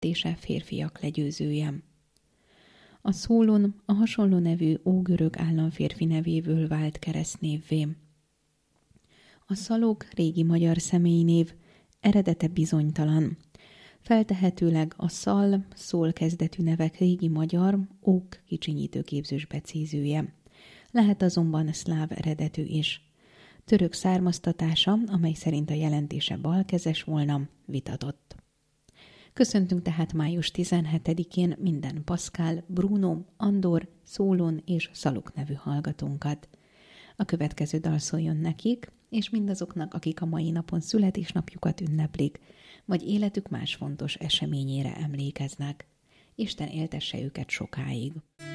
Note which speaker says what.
Speaker 1: és férfiak legyőzője. A Szólon a hasonló nevű ógörög államférfi nevéből vált keresztnévvé. A Szalog régi magyar személynév, eredete bizonytalan. Feltehetőleg a szól kezdetű nevek régi magyar, ók kicsinyítő képzős becézője. Lehet azonban szláv eredetű is. Török származtatása, amely szerint a jelentése balkezes volna, vitatott. Köszöntünk tehát május 17-én minden Paszkál, Bruno, Andor, Szólon és Szaluk nevű hallgatónkat. A következő dal szóljon nekik, és mindazoknak, akik a mai napon születésnapjukat ünneplik, vagy életük más fontos eseményére emlékeznek. Isten éltesse őket sokáig.